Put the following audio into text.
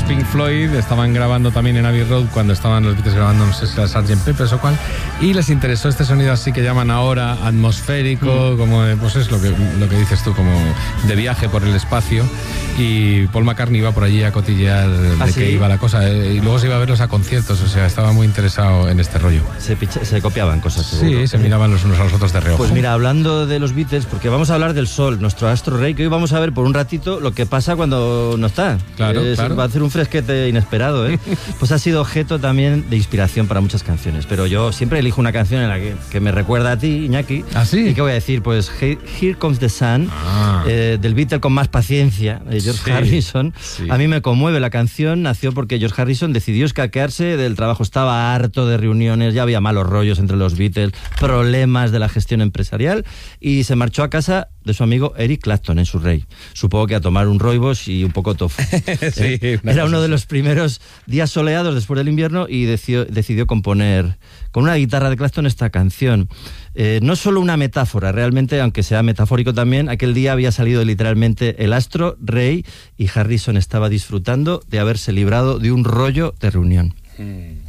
Pink Floyd, estaban grabando también en Abbey Road cuando estaban los Beatles grabando, no sé si era Sgt. Pepper's o cuál, y les interesó este sonido así que llaman ahora atmosférico, como de, pues es lo que dices tú, como de viaje por el espacio, y Paul McCartney iba por allí a cotillear de qué iba la cosa, y luego se iba a verlos a conciertos, o sea, estaba muy interesado en este rollo. Se copiaban cosas, seguro. Sí, se miraban los unos a los otros de reojo. Pues mira, hablando de los Beatles, porque vamos a hablar del Sol, nuestro astro rey, que hoy vamos a ver por un ratito lo que pasa cuando no está. Claro. Va a hacer un fresquete inesperado, ¿eh? Pues ha sido objeto también de inspiración para muchas canciones, pero yo siempre elijo una canción en la que me recuerda a ti, Iñaki. ¿Ah, sí? ¿Y qué voy a decir? Pues Here Comes the Sun, del Beatle con más paciencia, de George Harrison. Sí. A mí me conmueve la canción, nació porque George Harrison decidió escaquearse del trabajo, estaba harto de reuniones, ya había malos rollos entre los Beatles, problemas de la gestión empresarial, y se marchó a casa de su amigo Eric Clapton en Surrey. Supongo que a tomar un rooibos y un poco tofu. Sí, Era uno de los primeros días soleados después del invierno y decidió componer con una guitarra de Clapton esta canción. No solo una metáfora, realmente, aunque sea metafórico también, aquel día había salido literalmente el astro rey y Harrison estaba disfrutando de haberse librado de un rollo de reunión.